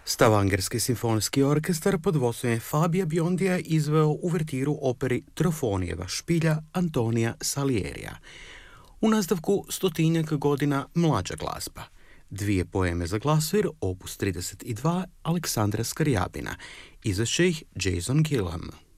Stavangerski simfonijski orkestar pod vodstvom Fabija Biondija izveo uvertiru operi Trofonijeva špilja Antonija Salierija. U nastavku 100 godina mlađa glazba. 2 poeme za glasovir, opus 32 Aleksandra Skarjabina. Izvešće ih Jason Gillam.